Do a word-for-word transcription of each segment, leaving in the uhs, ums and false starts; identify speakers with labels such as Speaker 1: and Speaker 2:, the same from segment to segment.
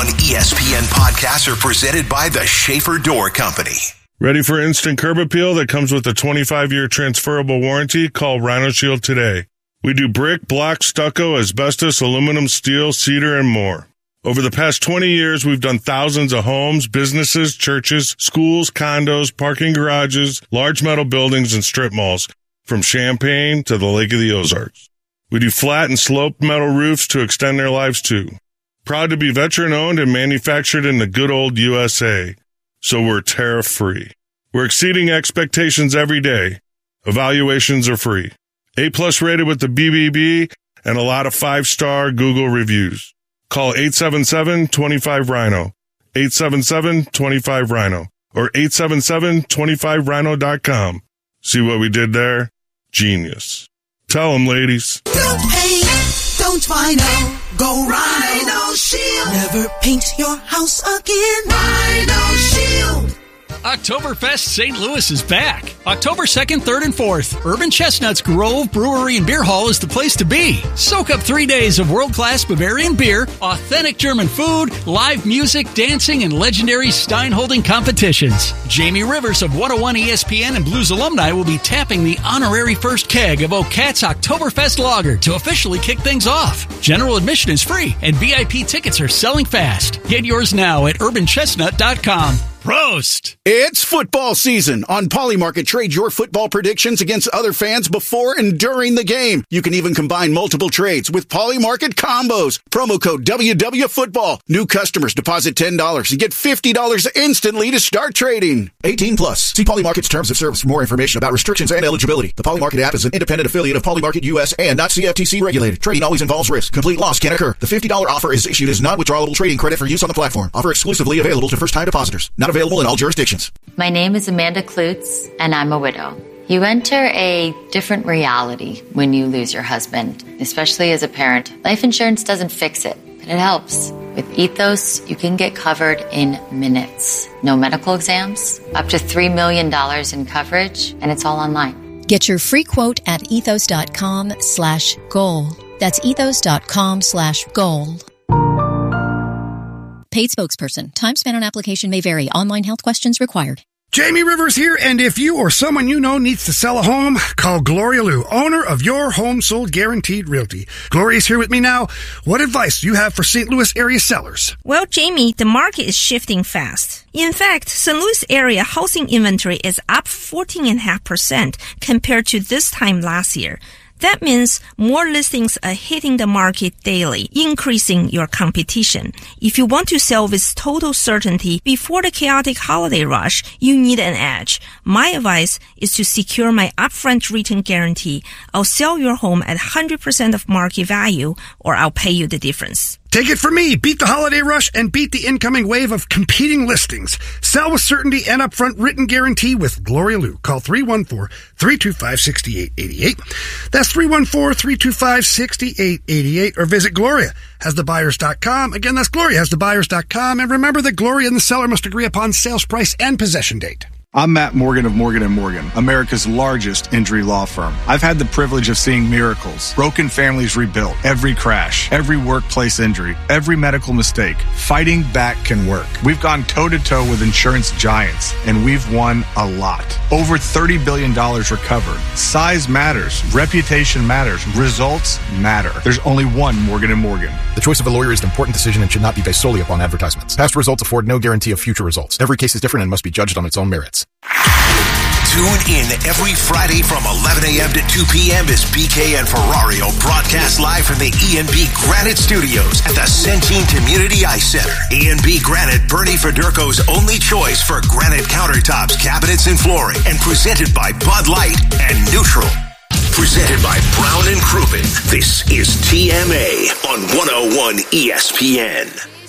Speaker 1: one E S P N podcasts are presented by the Schaefer Door Company.
Speaker 2: Ready for instant curb appeal that comes with a twenty-five year transferable warranty? Call Rhino Shield today. We do brick, block, stucco, asbestos, aluminum, steel, cedar, and more. Over the past twenty years, we've done thousands of homes, businesses, churches, schools, condos, parking garages, large metal buildings, and strip malls, from Champaign to the Lake of the Ozarks. We do flat and sloped metal roofs to extend their lives too. Proud to be veteran-owned and manufactured in the good old U S A, so we're tariff-free. We're exceeding expectations every day. Evaluations are free. A-plus rated with the B B B and a lot of five-star Google reviews. Call eight seven seven, two five, rhino, eight seven seven, two five, rhino, or eight seven seven, two five rhino dot com. See what we did there? Genius. Tell them, ladies.
Speaker 3: No pain, don't Rhino. Go Rhino Shield. Never paint your house again. Rhino Shield.
Speaker 4: Oktoberfest Saint Louis is back. October second, third, and fourth. Urban Chestnut's Grove Brewery and Beer Hall is the place to be. Soak up three days of world-class Bavarian beer, authentic German food, live music, dancing, and legendary Stein-holding competitions. Jamie Rivers of one oh one E S P N and Blues alumni will be tapping the honorary first keg of O'Cat's Oktoberfest Lager to officially kick things off. General admission is free, and V I P tickets are selling fast. Get yours now at urban chestnut dot com. Prost!
Speaker 5: It's football season. On Polymarket, trade your football predictions against other fans before and during the game. You can even combine multiple trades with Polymarket combos. Promo code W W Football. New customers deposit ten dollars and get fifty dollars instantly to start trading. eighteen plus. See Polymarket's terms of service for more information about restrictions and eligibility. The Polymarket app is an independent affiliate of Polymarket U S and not C F T C regulated. Trading always involves risk. Complete loss can occur. The fifty dollars offer is issued as non-withdrawable trading credit for use on the platform. Offer exclusively available to first-time depositors. Not available in all jurisdictions.
Speaker 6: My name is Amanda Klutz, and I'm a widow. You enter a different reality when you lose your husband, especially as a parent. Life insurance doesn't fix it, but it helps. With Ethos, you can get covered in minutes. No medical exams, up to three million dollars in coverage, and it's all online.
Speaker 7: Get your free quote at ethos.com slash goal. That's ethos.com slash goal. Paid spokesperson. Time spent on application may vary. Online health questions required.
Speaker 8: Jamie Rivers here, and if you or someone you know needs to sell a home, call Gloria Liu, owner of Your Home Sold Guaranteed Realty. Gloria's here with me now. What advice do you have for Saint Louis area sellers?
Speaker 9: Well, Jamie, the market is shifting fast. In fact, Saint Louis area housing inventory is up fourteen point five percent compared to this time last year. That means more listings are hitting the market daily, increasing your competition. If you want to sell with total certainty before the chaotic holiday rush, you need an edge. My advice is to secure my upfront return guarantee. I'll sell your home at one hundred percent of market value, or I'll pay you the difference.
Speaker 8: Take it from me. Beat the holiday rush and beat the incoming wave of competing listings. Sell with certainty and upfront written guarantee with Gloria Liu. Call three one four, three two five, six eight eight eight. That's three one four, three two five, six eight eight eight. Or visit Gloria Has The Buyers dot com. Again, that's Gloria Has The Buyers dot com. And remember that Gloria and the seller must agree upon sales price and possession date.
Speaker 10: I'm Matt Morgan of Morgan and Morgan, America's largest injury law firm. I've had the privilege of seeing miracles, broken families rebuilt, every crash, every workplace injury, every medical mistake. Fighting back can work. We've gone toe-to-toe with insurance giants, and we've won a lot. Over thirty billion dollars recovered. Size matters. Reputation matters. Results matter. There's only one Morgan and Morgan.
Speaker 11: The choice of a lawyer is an important decision and should not be based solely upon advertisements. Past results afford no guarantee of future results. Every case is different and must be judged on its own merits.
Speaker 1: Tune in every Friday from eleven a.m. to two p.m. as B K and Ferrario broadcast live from the E and B Granite Studios at the Centene Community Ice Center. E and B Granite, Bernie Federko's only choice for granite countertops, cabinets, and flooring, and presented by Bud Light and Neutral. Presented by Brown and Crouppen. This is T M A on one oh one E S P N.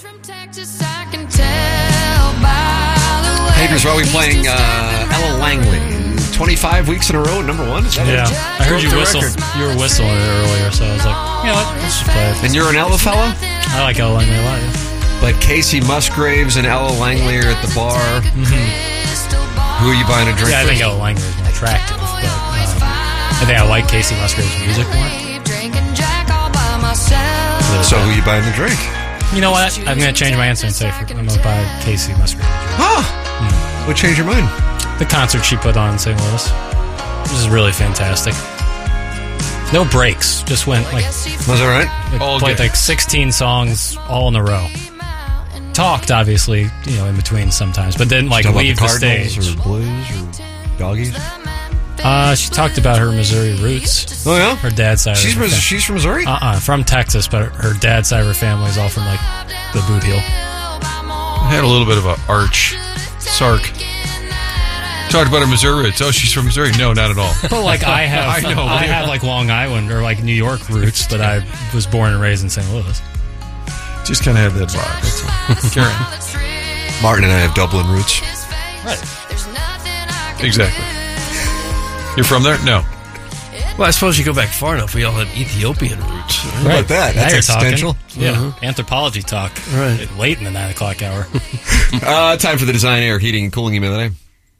Speaker 12: Haters, are we playing uh, Ella Langley? twenty-five weeks in a row, number one?
Speaker 13: Yeah, I heard you whistle. Record. You were whistling it earlier, so I was like, you know what, let's just play it.
Speaker 12: And you're an Ella fellow?
Speaker 13: I like Ella Langley a lot, yeah.
Speaker 12: But Casey Musgraves and Ella Langley are at the bar.
Speaker 13: Mm-hmm.
Speaker 12: Who are you buying a drink
Speaker 13: Yeah, I
Speaker 12: with?
Speaker 13: think Ella Langley is more attractive, but um, I think I like Casey Musgraves' music more.
Speaker 12: So who are you buying the drink?
Speaker 13: You know what? I'm going to change my answer and say for, I'm going to buy Casey Musgrave.
Speaker 12: Huh? Mm. What changed your mind?
Speaker 13: The concert she put on in Saint Louis. This is really fantastic. No breaks. Just went like...
Speaker 12: Was it right?
Speaker 13: Like,
Speaker 12: all
Speaker 13: played
Speaker 12: good.
Speaker 13: like sixteen songs all in a row. Talked, obviously, you know, in between sometimes, but didn't like leave the, the stage.
Speaker 12: Or Blues or Doggies?
Speaker 13: Uh, she talked about her Missouri roots.
Speaker 12: Oh, yeah?
Speaker 13: Her dad's side.
Speaker 12: She's,
Speaker 13: of her
Speaker 12: from, she's from Missouri?
Speaker 13: Uh-uh, from Texas, but her dad's side of her family is all from, like, the Boot Heel.
Speaker 14: I had a little bit of a arch. Sark. Talked about her Missouri roots. Oh, she's from Missouri? No, not at all.
Speaker 13: But, like, I have,
Speaker 14: I, know,
Speaker 13: I have, like, Long Island or, like, New York roots, but I was born and raised in Saint Louis.
Speaker 14: Just kind of have that vibe. That's all. Karen.
Speaker 12: Martin and I have Dublin roots.
Speaker 13: Right.
Speaker 14: Exactly. You're from there? No.
Speaker 15: Well, I suppose you go back far enough. We all have Ethiopian roots.
Speaker 12: How right. about that? That's existential.
Speaker 13: Yeah.
Speaker 15: Uh-huh.
Speaker 13: Anthropology talk.
Speaker 15: Right.
Speaker 13: Late in the nine o'clock hour.
Speaker 12: uh, time for the Design Air Heating and Cooling email today.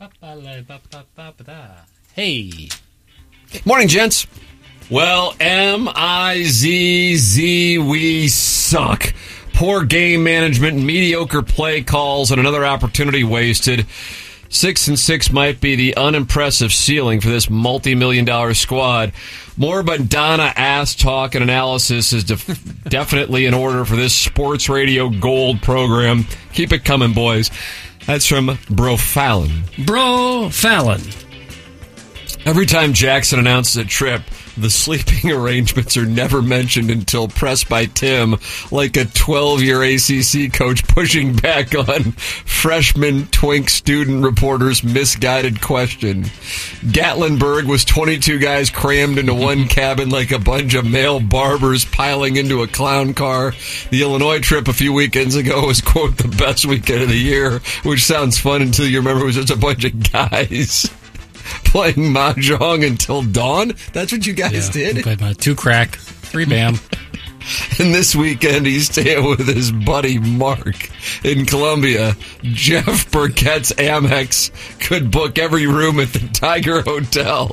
Speaker 13: Hey.
Speaker 12: Morning, gents. Well, M I Z Z, we suck. Poor game management and mediocre play calls and another opportunity wasted. Six and six might be the unimpressive ceiling for this multi-million dollar squad. More Madonna ass talk and analysis is def- definitely in order for this sports radio gold program. Keep it coming, boys. That's from Bro Fallon.
Speaker 15: Bro Fallon.
Speaker 12: Every time Jackson announces a trip, the sleeping arrangements are never mentioned until pressed by Tim, like a twelve-year A C C coach pushing back on freshman twink student reporter's misguided question. Gatlinburg was twenty-two guys crammed into one cabin like a bunch of male barbers piling into a clown car. The Illinois trip a few weekends ago was, quote, the best weekend of the year, which sounds fun until you remember it was just a bunch of guys playing mahjong until dawn. That's what you guys
Speaker 13: yeah,
Speaker 12: did?
Speaker 13: Played my two crack, three bam.
Speaker 12: And this weekend, he's staying with his buddy Mark in Columbia. Jeff Burkett's Amex could book every room at the Tiger Hotel.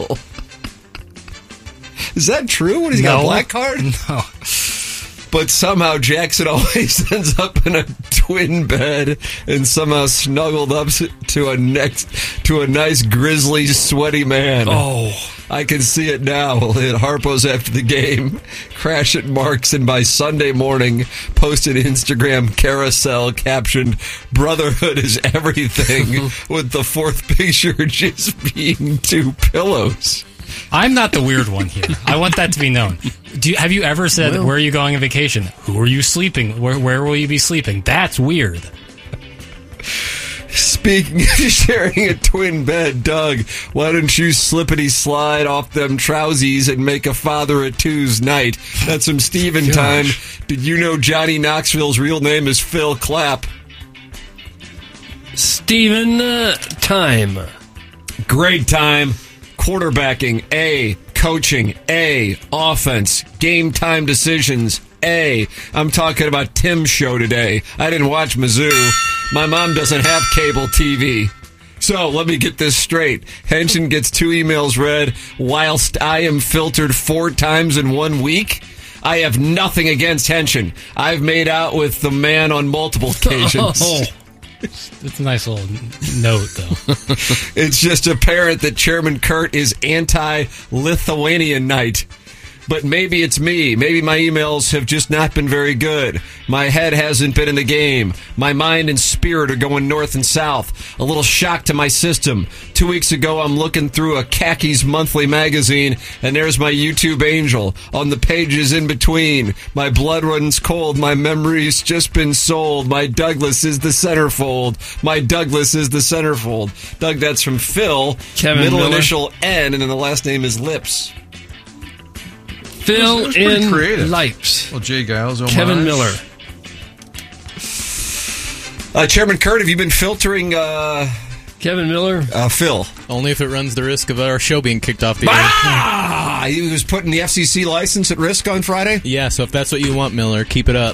Speaker 12: Is that true when he's
Speaker 13: no.
Speaker 12: got a black card?
Speaker 13: No.
Speaker 12: But somehow Jackson always ends up in a twin bed and somehow snuggled up to a next to a nice grizzly sweaty man.
Speaker 15: Oh,
Speaker 12: I can see it now. We'll hit Harpo's after the game, crash at Mark's, and by Sunday morning post an Instagram carousel captioned "Brotherhood is everything" with the fourth picture just being two pillows.
Speaker 13: I'm not the weird one here. I want that to be known. Do you, have you ever said, well, where are you going on vacation? Who are you sleeping? Where, where will you be sleeping? That's weird.
Speaker 12: Speaking of sharing a twin bed, Doug, why don't you slippity slide off them trousies and make a father of two's night? That's from Steven Gosh. Time. Did you know Johnny Knoxville's real name is Phil Clapp?
Speaker 15: Steven uh, Time.
Speaker 12: Great time. Quarterbacking, A. Coaching, A. Offense, game time decisions, A. I'm talking about Tim's show today. I didn't watch Mizzou. My mom doesn't have cable T V. So let me get this straight. Henshin gets two emails read whilst I am filtered four times in one week. I have nothing against Henshin. I've made out with the man on multiple occasions.
Speaker 13: Oh. It's a nice little note, though.
Speaker 12: It's just apparent that Chairman Kurt is anti-Lithuanian night. But maybe it's me. Maybe my emails have just not been very good. My head hasn't been in the game. My mind and spirit are going north and south. A little shock to my system. Two weeks ago, I'm looking through a Khakis monthly magazine, and there's my YouTube angel. On the pages in between, my blood runs cold. My memory's just been sold. My Douglas is the centerfold. My Douglas is the centerfold. Doug, that's from Phil.
Speaker 15: Kevin
Speaker 12: Middle
Speaker 15: Miller.
Speaker 12: initial N, and then the last name is Lips.
Speaker 15: Phil
Speaker 14: it was, it was
Speaker 15: in
Speaker 14: creative.
Speaker 15: Lipes.
Speaker 14: Well, Jay Giles, homage.
Speaker 15: Kevin Miller.
Speaker 12: Uh, Chairman Kurt, have you been filtering uh,
Speaker 15: Kevin Miller?
Speaker 12: Uh, Phil.
Speaker 16: Only if it runs the risk of our show being kicked off the
Speaker 12: ah! air. He was putting the F C C license at risk on Friday?
Speaker 16: Yeah, so if that's what you want, Miller, keep it up.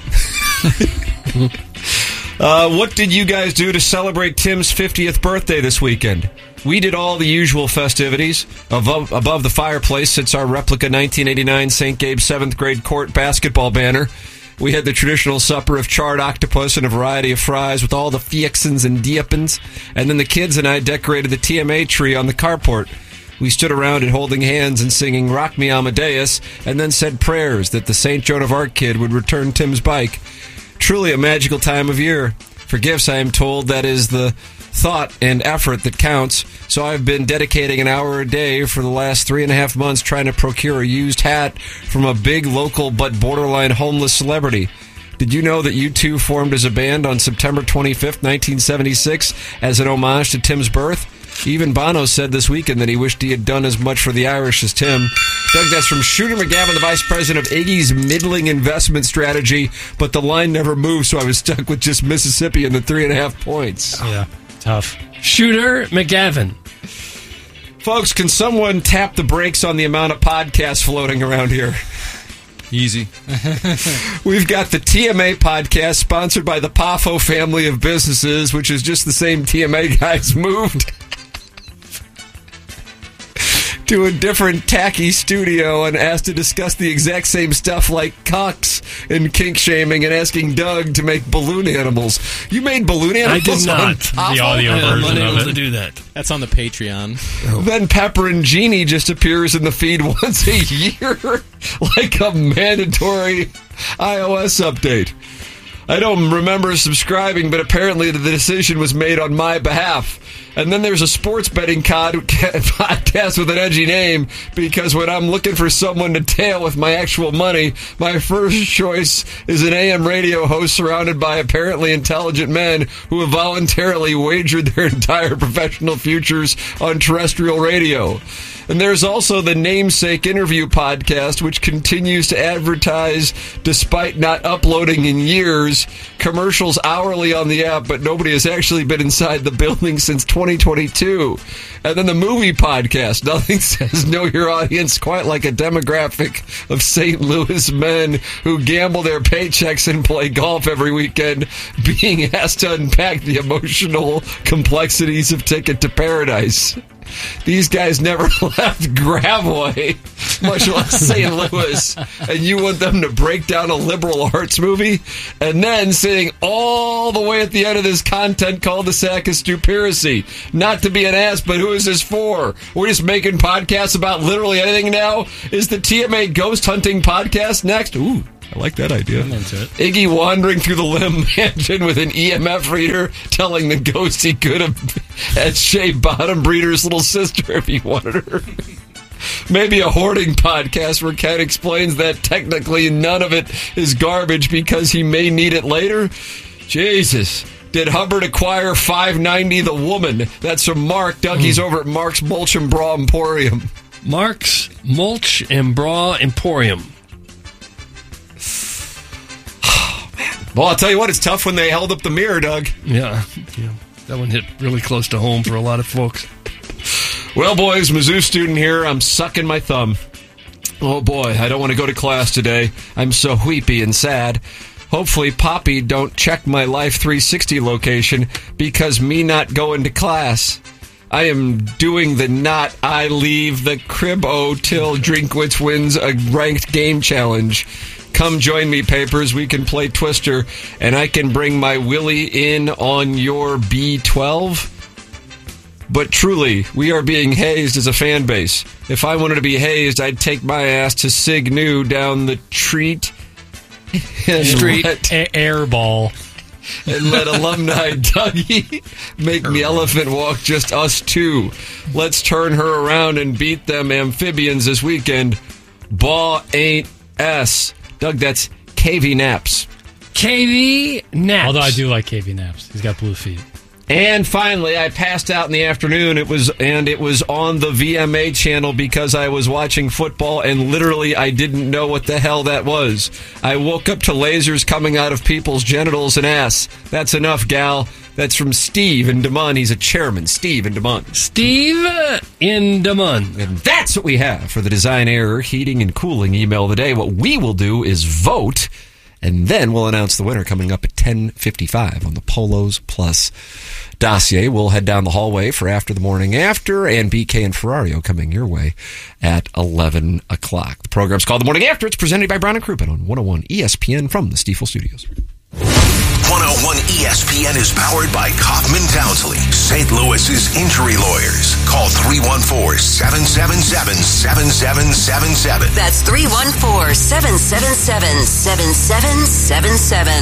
Speaker 12: uh, what did you guys do to celebrate Tim's fiftieth birthday this weekend? We did all the usual festivities. Above, above the fireplace sits our replica nineteen eighty-nine Saint Gabe's seventh grade court basketball banner. We had the traditional supper of charred octopus and a variety of fries with all the fixins and dippins. And then the kids and I decorated the T M A tree on the carport. We stood around it holding hands and singing Rock Me Amadeus, and then said prayers that the Saint Joan of Arc kid would return Tim's bike. Truly a magical time of year. For gifts, I am told that is the thought and effort that counts, so I've been dedicating an hour a day for the last three and a half months trying to procure a used hat from a big local but borderline homeless celebrity. Did you know that U two formed as a band on September twenty-fifth, nineteen seventy-six as an homage to Tim's birth? Even Bono said this weekend that he wished he had done as much for the Irish as Tim. Doug, that's from Shooter McGavin, the vice president of Iggy's middling investment strategy, but the line never moved, so I was stuck with just Mississippi and the three and a half points.
Speaker 13: Yeah, tough.
Speaker 15: Shooter McGavin.
Speaker 12: Folks, can someone tap the brakes on the amount of podcasts floating around here?
Speaker 14: Easy.
Speaker 12: We've got the T M A podcast sponsored by the Poffo family of businesses, which is just the same T M A guys moved to a different tacky studio and asked to discuss the exact same stuff like cocks and kink shaming and asking Doug to make balloon animals. You made balloon animals?
Speaker 15: I did not.
Speaker 13: The audio
Speaker 15: I'm
Speaker 13: version
Speaker 15: unable
Speaker 13: of it.
Speaker 15: to do that.
Speaker 16: That's on the Patreon.
Speaker 12: Then Pepper and Genie just appears in the feed once a year like a mandatory iOS update. I don't remember subscribing, but apparently the decision was made on my behalf. And then there's a sports betting cod podcast with an edgy name, because when I'm looking for someone to tail with my actual money, my first choice is an A M radio host surrounded by apparently intelligent men who have voluntarily wagered their entire professional futures on terrestrial radio. And there's also the Namesake Interview podcast, which continues to advertise, despite not uploading in years, commercials hourly on the app, but nobody has actually been inside the building since twenty twenty-two. And then the Movie podcast. Nothing says know your audience quite like a demographic of Saint Louis men who gamble their paychecks and play golf every weekend, being asked to unpack the emotional complexities of Ticket to Paradise. These guys never left Gravois, much less Saint Louis, and you want them to break down a liberal arts movie? And then sitting all the way at the end of this content cul-de-sac is Stupiracy. Not to be an ass, but who is this for? We're just making podcasts about literally anything now? Is the T M A Ghost Hunting podcast next? Ooh, I like that idea.
Speaker 13: I'm into it.
Speaker 12: Iggy wandering through the Limb Mansion with an E M F reader telling the ghost he could have had Shea Bottom Breeder's little sister if he wanted her. Maybe a hoarding podcast where Ken explains that technically none of it is garbage because he may need it later. Jesus. Did Hubbard acquire five ninety The Woman? That's from Mark. Dougie's mm. over at Mark's Mulch and Bra Emporium.
Speaker 15: Mark's Mulch and Bra Emporium.
Speaker 12: Well, I'll tell you what, it's tough when they held up the mirror, Doug.
Speaker 15: Yeah, yeah. That one hit really close to home for a lot of folks.
Speaker 12: Well, boys, Mizzou student here. I'm sucking my thumb. Oh, boy, I don't want to go to class today. I'm so weepy and sad. Hopefully, Poppy don't check my Life three sixty location because me not going to class. I am doing the not I leave the crib-o till Drinkwitz wins a ranked game challenge. Come join me, Papers. We can play Twister, and I can bring my Willie in on your B twelve. But truly, we are being hazed as a fan base. If I wanted to be hazed, I'd take my ass to Sig New down the treat and
Speaker 13: Street
Speaker 12: let,
Speaker 13: a- airball
Speaker 12: and let alumni Dougie make the elephant walk just us two. Let's turn her around and beat them amphibians this weekend. Ball ain't S. Doug, that's K V Naps.
Speaker 15: K V Naps.
Speaker 13: Although I do like K V Naps. He's got blue feet.
Speaker 12: And finally, I passed out in the afternoon. It was and it was on the V M A channel because I was watching football and literally I didn't know what the hell that was. I woke up to lasers coming out of people's genitals and ass. That's enough, gal. That's from Steve in Des Moines. He's a chairman. Steve in Des Moines.
Speaker 15: Steve in Des Moines.
Speaker 12: And that's what we have for the Design Error Heating and Cooling email of the day. What we will do is vote. And then we'll announce the winner coming up at ten fifty-five on the Polos Plus dossier. We'll head down the hallway for After the Morning After, and B K and Ferrario coming your way at eleven o'clock. The program's called The Morning After. It's presented by Brown and Crouppen on one oh one E S P N from the Stiefel Studios.
Speaker 1: one oh one E S P N is powered by Kaufman Townsley, Saint Louis's injury lawyers. Call three one four, seven seven seven, seven seven seven seven.
Speaker 17: That's three one four, seven seven seven, seven seven seven seven.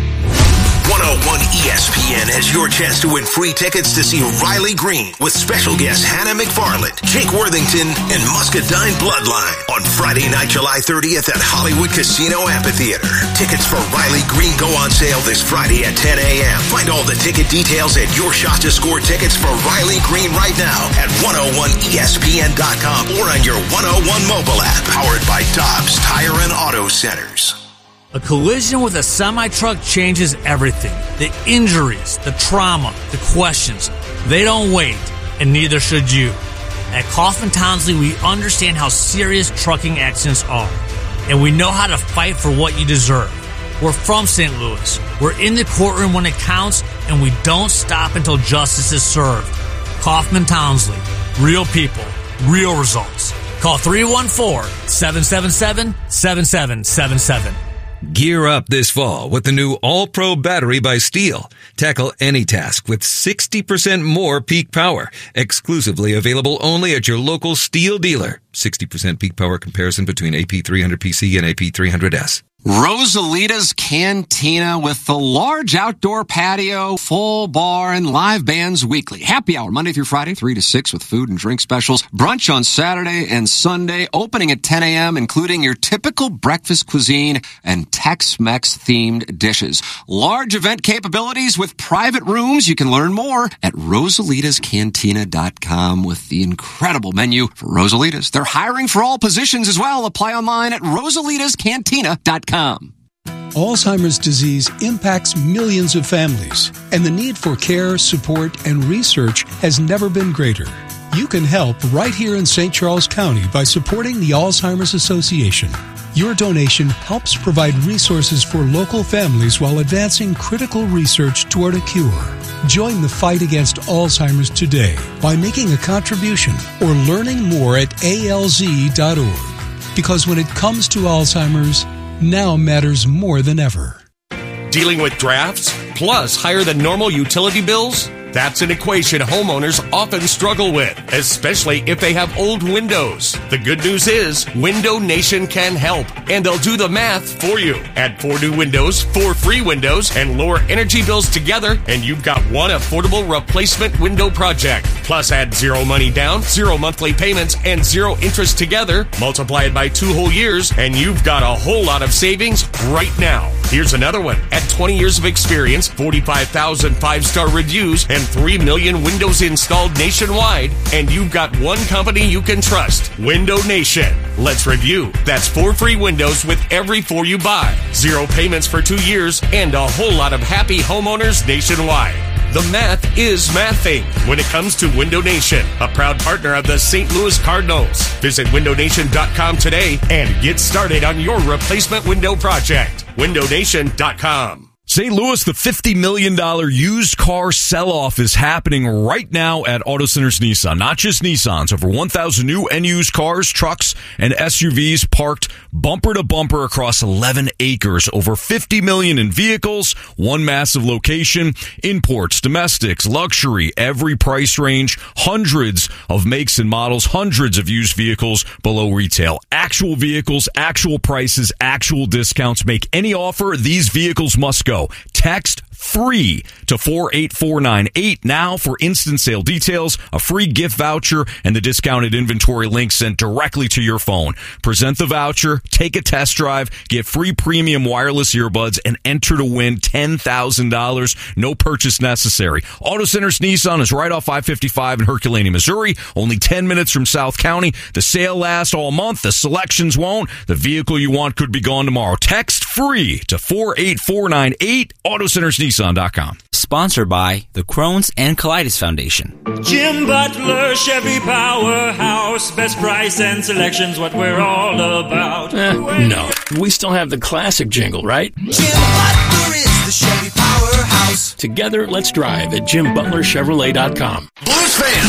Speaker 1: one oh one E S P N has your chance to win free tickets to see Riley Green with special guests Hannah McFarland, Jake Worthington, and Muscadine Bloodline on Friday night, July thirtieth at Hollywood Casino Amphitheater. Tickets for Riley Green go on sale this Friday at ten a.m. Find all the ticket details at Your Shot to Score tickets for Riley Green right now at one oh one E S P N dot com or on your one oh one mobile app, powered by Dobbs Tire and Auto Centers.
Speaker 18: A collision with a semi-truck changes everything. The injuries, the trauma, the questions. They don't wait, and neither should you. At Kaufman Townsley, we understand how serious trucking accidents are, and we know how to fight for what you deserve. We're from Saint Louis. We're in the courtroom when it counts, and we don't stop until justice is served. Kaufman Townsley. Real people. Real results. Call three one four, seven seven seven, seven seven seven seven.
Speaker 19: Gear up this fall with the new All-Pro battery by Steel. Tackle any task with sixty percent more peak power. Exclusively available only at your local Steel dealer. sixty percent peak power comparison between A P three hundred P C and A P three hundred S.
Speaker 20: Rosalita's Cantina with the large outdoor patio, full bar, and live bands weekly. Happy hour Monday through Friday, three to six with food and drink specials. Brunch on Saturday and Sunday, opening at ten a.m., including your typical breakfast cuisine and Tex-Mex themed dishes. Large event capabilities with private rooms. You can learn more at rosalitas cantina dot com with the incredible menu for Rosalitas. They're hiring for all positions as well. Apply online at rosalitas cantina dot com.
Speaker 21: Alzheimer's disease impacts millions of families, and the need for care, support, and research has never been greater. You can help right here in Saint Charles County by supporting the Alzheimer's Association. Your donation helps provide resources for local families while advancing critical research toward a cure. Join the fight against Alzheimer's today by making a contribution or learning more at A L Z dot org. Because when it comes to Alzheimer's, now matters more than ever.
Speaker 22: Dealing with drafts, plus higher than normal utility bills? That's an equation homeowners often struggle with, especially if they have old windows. The good news is, Window Nation can help, and they'll do the math for you. Add four new windows, four free windows, and lower energy bills together, and you've got one affordable replacement window project. Plus, add zero money down, zero monthly payments, and zero interest together. Multiply it by two whole years, and you've got a whole lot of savings right now. Here's another one. At twenty years of experience, forty-five thousand five-star reviews, and three million windows installed nationwide, and you've got one company you can trust, Window Nation. Let's review. That's four free windows with every four you buy, zero payments for two years, and a whole lot of happy homeowners nationwide. The math is mathing when it comes to Window Nation, a proud partner of the Saint Louis Cardinals. Visit window nation dot com today and get started on your replacement window project. window nation dot com.
Speaker 23: Saint Louis, the fifty million dollars used car sell-off is happening right now at Auto Centers Nissan. Not just Nissans, over one thousand new and used cars, trucks, and S U Vs parked bumper to bumper across eleven acres. Over fifty million dollars in vehicles, one massive location, imports, domestics, luxury, every price range, hundreds of makes and models, hundreds of used vehicles below retail. Actual vehicles, actual prices, actual discounts. Make any offer, these vehicles must go. Text free to four eight four nine eight now for instant sale details, a free gift voucher, and the discounted inventory link sent directly to your phone. Present the voucher, take a test drive, get free premium wireless earbuds, and enter to win ten thousand dollars. No purchase necessary. Auto Centers Nissan is right off I fifty-five in Herculaneum, Missouri, only ten minutes from South County. The sale lasts all month. The selections won't. The vehicle you want could be gone tomorrow. Text free to four eight four nine eight, auto centers nissan dot com.
Speaker 2: Sponsored by the Crohn's and Colitis Foundation.
Speaker 3: Jim Butler, Chevy Powerhouse, best price and selection's what we're all about.
Speaker 4: Eh, no, we still have the classic jingle, right?
Speaker 3: Jim Butler is the Chevy Powerhouse.
Speaker 4: Together, let's drive at Jim Butler Chevrolet dot com.
Speaker 1: Blues fans,